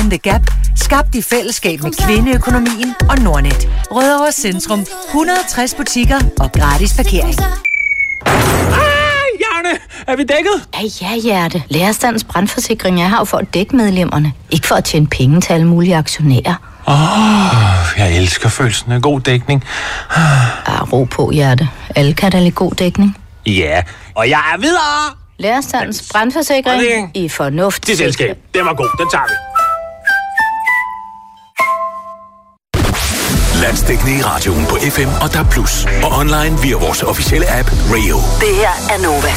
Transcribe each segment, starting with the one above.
Slim the Gap, skabt i fællesskab med Kvindeøkonomien og Nordnet. Rødovre Centrum. 160 butikker og gratis parkering. Jane, er vi dækket? Ja, hjerte. Lærerstandens brandforsikring er her for at dække medlemmerne. Ikke for at tjene penge til alle mulige aktionærer. Jeg elsker følelsen af god dækning. Ro på, hjerte. Alle kan da lide god dækning. Ja, og jeg er videre! Lærerstandens brandforsikring i fornuft. Det selskab, den var god, den tager vi. Landsdækkende i radioen på FM og DAB+. Og online via vores officielle app Radio. Det her er Nova.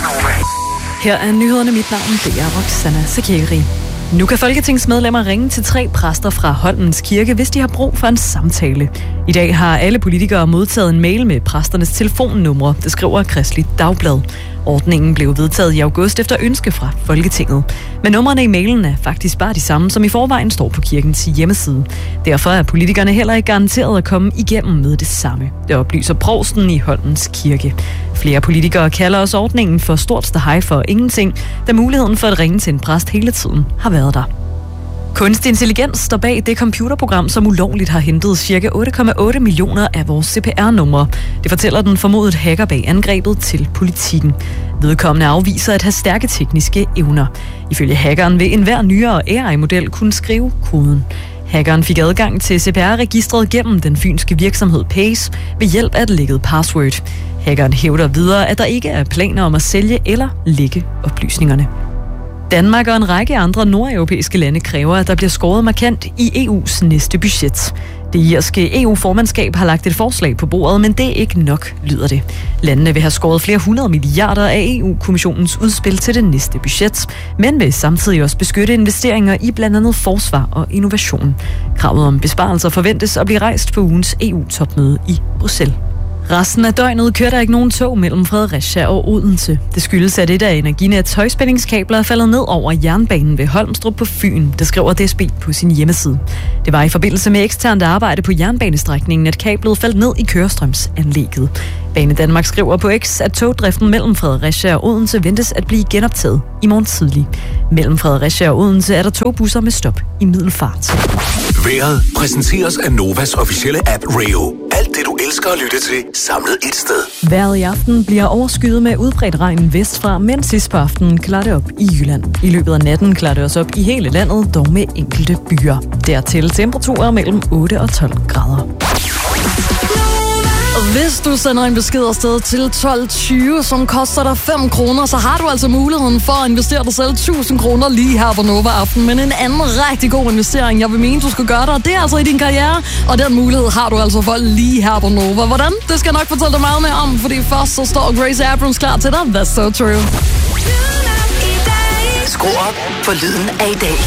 Her er nyhederne. Mit navn, det er Roxana Sakiri. Nu kan folketingsmedlemmer ringe til 3 præster fra Holmens Kirke, hvis de har brug for en samtale. I dag har alle politikere modtaget en mail med præsternes telefonnumre, det skriver Kristeligt Dagblad. Ordningen blev vedtaget i august efter ønske fra Folketinget. Men numrene i mailen er faktisk bare de samme, som i forvejen står på kirkens hjemmeside. Derfor er politikerne heller ikke garanteret at komme igennem med det samme. Det oplyser provsten i Holmens Kirke. Flere politikere kalder også ordningen for stort ståhej for ingenting, da muligheden for at ringe til en præst hele tiden har været der. Kunstig intelligens står bag det computerprogram, som ulovligt har hentet ca. 8,8 millioner af vores CPR-numre. Det fortæller den formodede hacker bag angrebet til Politiken. Vedkommende afviser at have stærke tekniske evner. Ifølge hackeren vil enhver nyere AI-model kunne skrive koden. Hackeren fik adgang til CPR-registret gennem den fynske virksomhed Pace ved hjælp af et lækket password. Hackeren hævder videre, at der ikke er planer om at sælge eller lække oplysningerne. Danmark og en række andre nordeuropæiske lande kræver, at der bliver skåret markant i EU's næste budget. Det irske EU-formandskab har lagt et forslag på bordet, men det er ikke nok, lyder det. Landene vil have skåret flere 100 milliarder af EU-kommissionens udspil til det næste budget, men vil samtidig også beskytte investeringer i blandt andet forsvar og innovation. Kravet om besparelser forventes at blive rejst på ugens EU-topmøde i Bruxelles. Resten af døgnet kører der ikke nogen tog mellem Fredericia og Odense. Det skyldes, at et af Energinets højspændingskabler er faldet ned over jernbanen ved Holmstrup på Fyn, det skriver DSB på sin hjemmeside. Det var i forbindelse med eksternt arbejde på jernbanestrækningen, at kablet faldt ned i kørestrømsanlægget. Banedanmark skriver på X, at togdriften mellem Fredericia og Odense ventes at blive genoptaget i morgen tidlig. Mellem Fredericia og Odense er der togbusser med stop i middelfart. Vejret præsenteres af Novas officielle app Radio. Alt det du elsker at lytte til, samlet et sted. Vejret i aften bliver overskyet med udbredt regn vestfra, mens sidst på aftenen klarer det op i Jylland. I løbet af natten klarer det også op i hele landet, dog med enkelte byer. Dertil temperaturer mellem 8 og 12 grader. Hvis du sender en besked afsted til 12.20, som koster dig 5 kroner, så har du altså muligheden for at investere dig selv 1.000 kroner lige her på Nova Aften. Men en anden rigtig god investering, jeg vil mene, du skal gøre dig, det er altså i din karriere. Og den mulighed har du altså for lige her på Nova. Hvordan? Det skal jeg nok fortælle dig meget mere om, fordi først så står Grace Abrams klar til dig. That's so true. Skru op for lyden af i dag.